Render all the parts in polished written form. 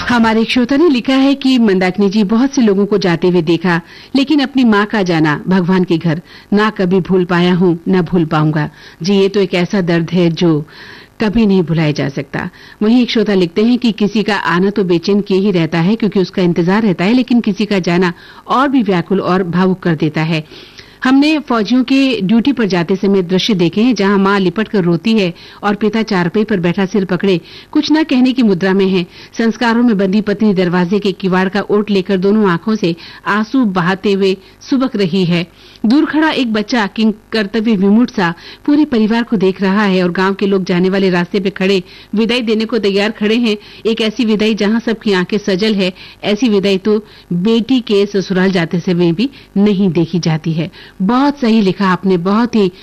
हमारे एक श्रोता ने लिखा है कि मंदाकिनी जी, बहुत से लोगों को जाते हुए देखा, लेकिन अपनी माँ का जाना भगवान के घर ना कभी भूल पाया हूँ, ना भूल पाऊंगा। जी, ये तो एक ऐसा दर्द है जो कभी नहीं भुलाया जा सकता। वहीं एक श्रोता लिखते हैं कि किसी का आना तो बेचैन किए ही रहता है, क्योंकि उसका इंतजार रहता है, लेकिन किसी का जाना और भी व्याकुल और भावुक कर देता है। हमने फौजियों के ड्यूटी पर जाते समय दृश्य देखे हैं, जहां मां लिपट कर रोती है और पिता चारपाई पर बैठा सिर पकड़े कुछ न कहने की मुद्रा में है। संस्कारों में बंदी पत्नी दरवाजे के किवाड़ का ओट लेकर दोनों आंखों से आंसू बहाते हुए सुबक रही है। दूर खड़ा एक बच्चा किंग कर्तव्य विमूढ़ सा पूरे परिवार को देख रहा है और गांव के लोग जाने वाले रास्ते पे खड़े विदाई देने को तैयार खड़े हैं। एक ऐसी विदाई जहां सबकी आंखें सजल है। ऐसी विदाई तो बेटी के ससुराल जाते समय भी नहीं देखी जाती है। बहुत सही लिखा आपने, बहुत ही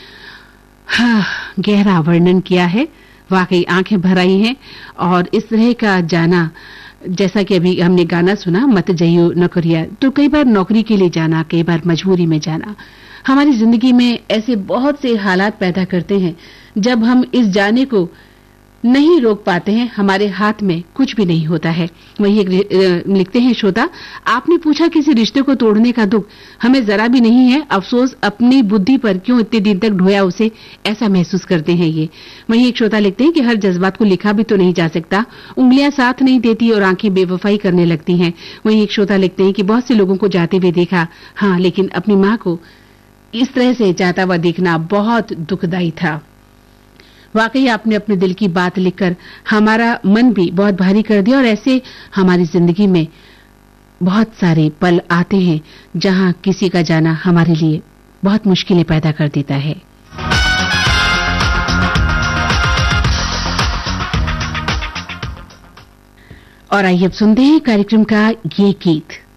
गहरा वर्णन किया है। वाकई आंखें भर आई हैं। और इस तरह का जाना, जैसा कि अभी हमने गाना सुना, मत जइयो नौकरिया, तो कई बार नौकरी के लिए जाना, कई बार मजबूरी में जाना हमारी जिंदगी में ऐसे बहुत से हालात पैदा करते हैं जब हम इस जाने को नहीं रोक पाते हैं। हमारे हाथ में कुछ भी नहीं होता है। वही एक लिखते हैं श्रोता, आपने पूछा किसी रिश्ते को तोड़ने का दुख हमें जरा भी नहीं है। अफसोस अपनी बुद्धि पर क्यों इतने दिन तक ढोया उसे, ऐसा महसूस करते हैं ये। वही एक श्रोता लिखते हैं कि हर जज्बात को लिखा भी तो नहीं जा सकता, उंगलियां साथ नहीं देती और आंखें बेवफाई करने लगती हैं। वही एक श्रोता लिखते हैं कि बहुत से लोगों को जाते हुए देखा, हाँ, लेकिन अपनी माँ को इस तरह से जाता हुआ देखना बहुत दुखदायी था। वाकई आपने अपने दिल की बात लिखकर हमारा मन भी बहुत भारी कर दिया। और ऐसे हमारी जिंदगी में बहुत सारे पल आते हैं जहां किसी का जाना हमारे लिए बहुत मुश्किलें पैदा कर देता है। और आइए अब सुनते हैं कार्यक्रम का ये गीत।